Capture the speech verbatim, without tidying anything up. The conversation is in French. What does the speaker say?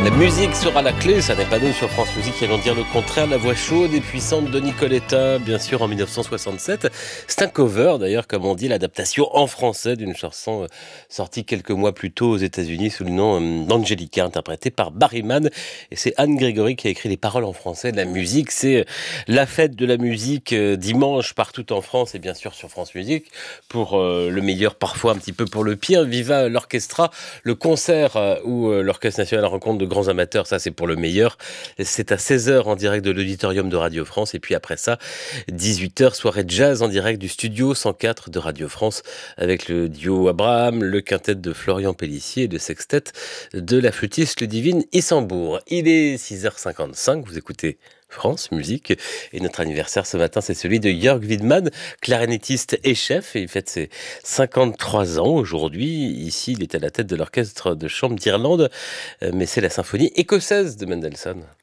La musique sera la clé, ça n'est pas nous sur France Musique qui allons dire le contraire. La voix chaude et puissante de Nicoletta, bien sûr en mille neuf cent soixante-sept. C'est un cover d'ailleurs, comme on dit, l'adaptation en français d'une chanson euh, sortie quelques mois plus tôt aux États-Unis sous le nom euh, d'Angelica, interprétée par Barry Mann. Et c'est Anne Grégory qui a écrit les paroles en français. La musique, c'est euh, la fête de la musique euh, dimanche partout en France et bien sûr sur France Musique. Pour euh, le meilleur, parfois un petit peu pour le pire. Viva l'Orchestra, le concert euh, où euh, l'Orchestre National rencontre de grands amateurs, ça c'est pour le meilleur. C'est à seize heures en direct de l'auditorium de Radio France et puis après ça, dix-huit heures, soirée jazz en direct du studio cent quatre de Radio France avec le duo Abraham, le quintet de Florian Pellissier et le sextet de la flûtiste Ludivine Issambourg. Il est six heures cinquante-cinq, vous écoutez France Musique et notre anniversaire ce matin c'est celui de Jörg Widmann, clarinettiste et chef, et il fête ses cinquante-trois ans aujourd'hui. Ici il est à la tête de l'orchestre de chambre d'Irlande, euh, mais c'est la symphonie écossaise de Mendelssohn.